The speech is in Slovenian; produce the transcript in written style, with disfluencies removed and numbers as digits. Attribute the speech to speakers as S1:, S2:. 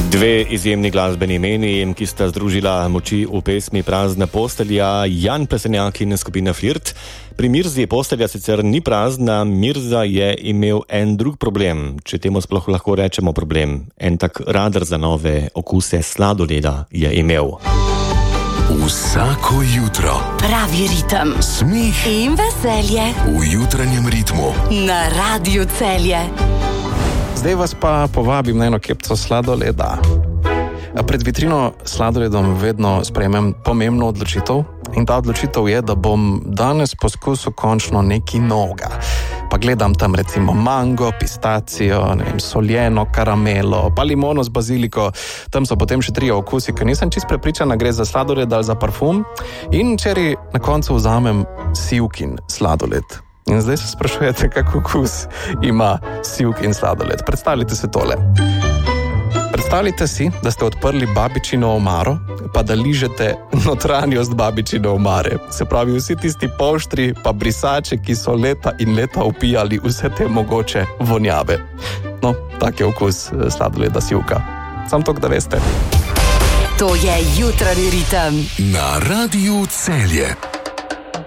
S1: Dve izjemni glasbeni imeni, ki sta združila moči v pesmi Prazna postelja, Jan Plesenjak in skupina Flirt. Pri Mirzi postelja sicer ni prazna, Mirza je imel en drug problem, če temu sploh lahko rečemo problem. En tak radar za nove okuse sladoleda je imel.
S2: Vsako jutro
S3: pravi ritem,
S2: smeh
S3: in veselje
S2: v jutranjem ritmu
S3: na Radiu Celje.
S4: Zdaj vas pa povabim na eno kepco sladoleda. Pred vitrino sladoledom vedno sprejmem pomembno odločitev in ta odločitev je, da bom danes poskusil končno nekaj novega. Pa gledam tam recimo mango, pistacijo, soljeno, karamelo, pa limono z baziliko. Tam so potem še 3 okusi, ker nisem čist prepričan, gre za sladoled ali za parfum. In včeraj na koncu vzamem sivkin sladoled. In zdaj se sprašujete, kak okus ima sivkin sladoled. Predstavljajte se tole. Predstavljajte si, da ste odprli babičino omaro, pa da ližete notranjost babičine omare. Se pravi, vsi tisti polštri pa brisače, ki so leta in leta upijali vse te mogoče vonjave. No, tak je okus sladoleda sivka. Sam to, da veste.
S3: To je jutranji ritem
S2: na Radiu Celje.